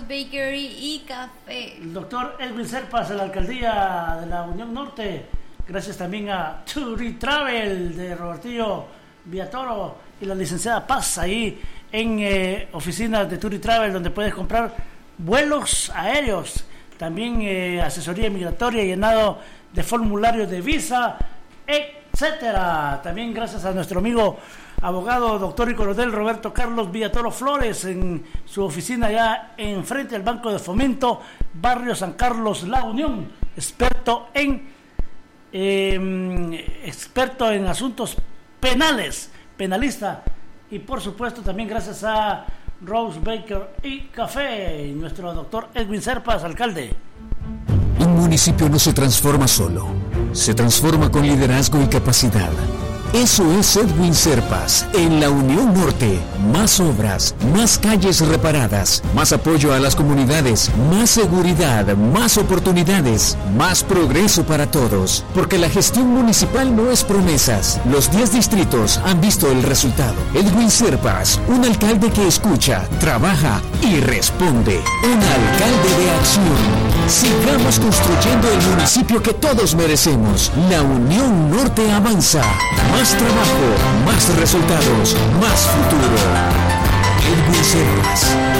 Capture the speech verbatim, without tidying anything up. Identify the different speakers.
Speaker 1: Bakery y Café.
Speaker 2: El doctor Edwin Serpas de la Alcaldía de la Unión Norte. Gracias también a Turi Travel de Robertillo Villatoro y la licenciada Paz ahí en eh, oficinas de Turi Travel, donde puedes comprar vuelos aéreos, también eh, asesoría migratoria, llenado de formularios de visa, etcétera. También gracias a nuestro amigo abogado, doctor y coronel Roberto Carlos Villatoro Flores, en su oficina allá enfrente al Banco de Fomento, barrio San Carlos, La Unión, experto en eh, experto en asuntos penales, penalista. Y por supuesto también gracias a Rose Baker y Café, nuestro doctor Edwin Serpas, alcalde.
Speaker 3: Un municipio no se transforma solo, se transforma con liderazgo y capacidad. Eso es Edwin Serpas, en la Unión Norte. Más obras, más calles reparadas, más apoyo a las comunidades, más seguridad, más oportunidades, más progreso para todos. Porque la gestión municipal no es promesas. Los diez distritos han visto el resultado. Edwin Serpas, un alcalde que escucha, trabaja y responde. Un alcalde de acción. Sigamos construyendo el municipio que todos merecemos. La Unión Norte avanza. Más trabajo, más resultados, más futuro. Edwin Serpas.